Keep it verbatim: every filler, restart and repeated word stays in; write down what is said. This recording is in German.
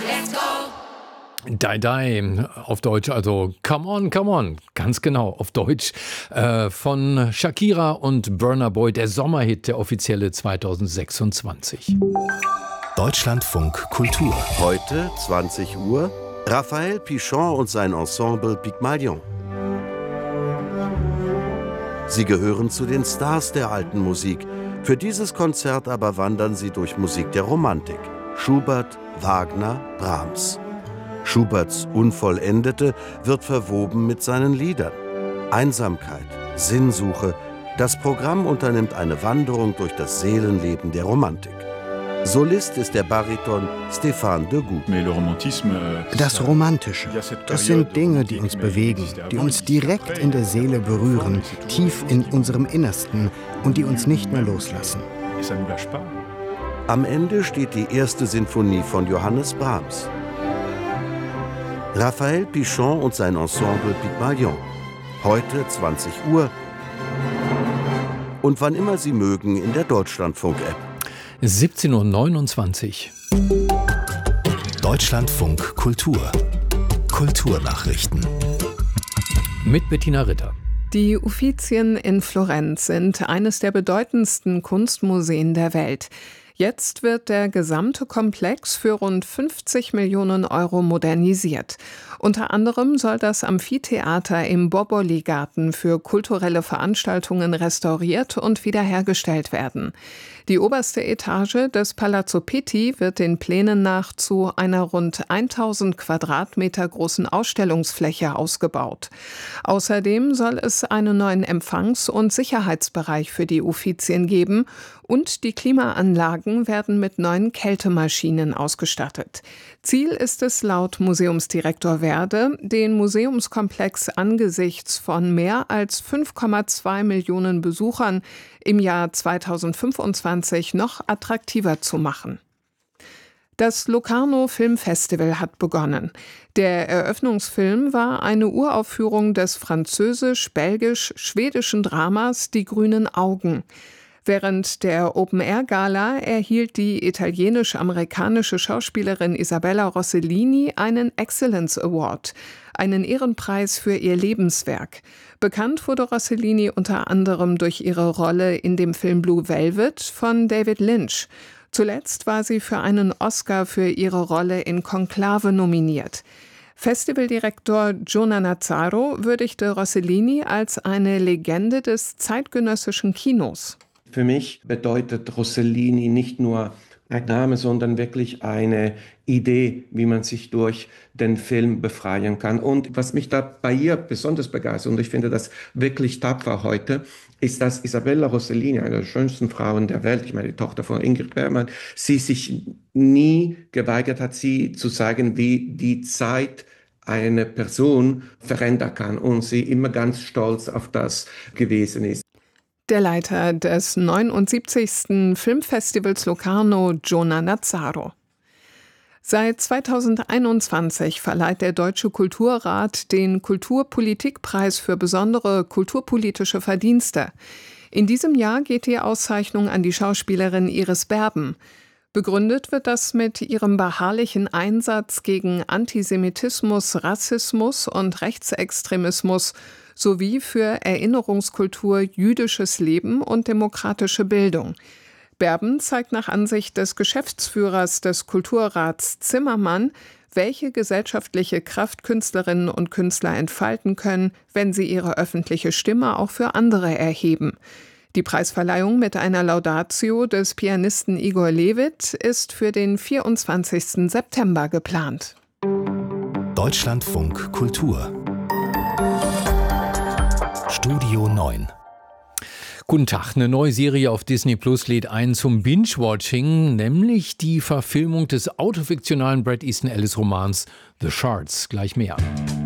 Die Die auf Deutsch, also Come On, Come On, ganz genau auf Deutsch, äh, von Shakira und Burna Boy, der Sommerhit, der offizielle zwanzig sechsundzwanzig. Deutschlandfunk Kultur. Heute, zwanzig Uhr, Raphael Pichon und sein Ensemble Pygmalion. Sie gehören zu den Stars der alten Musik. Für dieses Konzert aber wandern sie durch Musik der Romantik. Schubert, Wagner, Brahms. Schuberts Unvollendete wird verwoben mit seinen Liedern. Einsamkeit, Sinnsuche, das Programm unternimmt eine Wanderung durch das Seelenleben der Romantik. Solist ist der Bariton Stéphane Degout. Das Romantische, das sind Dinge, die uns bewegen, die uns direkt in der Seele berühren, tief in unserem Innersten und die uns nicht mehr loslassen. Am Ende steht die erste Sinfonie von Johannes Brahms. Raphael Pichon und sein Ensemble Pygmalion. Heute zwanzig Uhr und wann immer Sie mögen in der Deutschlandfunk-App. siebzehn Uhr neunundzwanzig. Deutschlandfunk Kultur. Kulturnachrichten. Mit Bettina Ritter. Die Uffizien in Florenz sind eines der bedeutendsten Kunstmuseen der Welt. Jetzt wird der gesamte Komplex für rund fünfzig Millionen Euro modernisiert. Unter anderem soll das Amphitheater im Boboli-Garten für kulturelle Veranstaltungen restauriert und wiederhergestellt werden. Die oberste Etage des Palazzo Pitti wird den Plänen nach zu einer rund tausend Quadratmeter großen Ausstellungsfläche ausgebaut. Außerdem soll es einen neuen Empfangs- und Sicherheitsbereich für die Uffizien geben und die Klimaanlagen werden mit neuen Kältemaschinen ausgestattet. Ziel ist es laut Museumsdirektor Werde, den Museumskomplex angesichts von mehr als fünf Komma zwei Millionen Besuchern im Jahr zweitausendfünfundzwanzig noch attraktiver zu machen. Das Locarno Filmfestival hat begonnen. Der Eröffnungsfilm war eine Uraufführung des französisch-belgisch-schwedischen Dramas Die grünen Augen. Während der Open-Air-Gala erhielt die italienisch-amerikanische Schauspielerin Isabella Rossellini einen Excellence Award, einen Ehrenpreis für ihr Lebenswerk. Bekannt wurde Rossellini unter anderem durch ihre Rolle in dem Film Blue Velvet von David Lynch. Zuletzt war sie für einen Oscar für ihre Rolle in Conclave nominiert. Festivaldirektor Giona Nazzaro würdigte Rossellini als eine Legende des zeitgenössischen Kinos. Für mich bedeutet Rossellini nicht nur ein Name, sondern wirklich eine Idee, wie man sich durch den Film befreien kann. Und was mich da bei ihr besonders begeistert, und ich finde das wirklich tapfer heute, ist, dass Isabella Rossellini, eine der schönsten Frauen der Welt, ich meine die Tochter von Ingrid Bergman, sie sich nie geweigert hat, sie zu zeigen, wie die Zeit eine Person verändern kann und sie immer ganz stolz auf das gewesen ist. Der Leiter des neunundsiebzigsten Filmfestivals Locarno, Giona Nazzaro. Seit zweitausendeinundzwanzig verleiht der Deutsche Kulturrat den Kulturpolitikpreis für besondere kulturpolitische Verdienste. In diesem Jahr geht die Auszeichnung an die Schauspielerin Iris Berben. Begründet wird das mit ihrem beharrlichen Einsatz gegen Antisemitismus, Rassismus und Rechtsextremismus sowie für Erinnerungskultur, jüdisches Leben und demokratische Bildung. Berben zeigt nach Ansicht des Geschäftsführers des Kulturrats Zimmermann, welche gesellschaftliche Kraft Künstlerinnen und Künstler entfalten können, wenn sie ihre öffentliche Stimme auch für andere erheben. Die Preisverleihung mit einer Laudatio des Pianisten Igor Levit ist für den vierundzwanzigsten September geplant. Deutschlandfunk Kultur. Studio neun. Guten Tag, eine neue Serie auf Disney Plus lädt ein zum Binge-Watching, nämlich die Verfilmung des autofiktionalen Bret Easton Ellis Romans The Shards. Gleich mehr.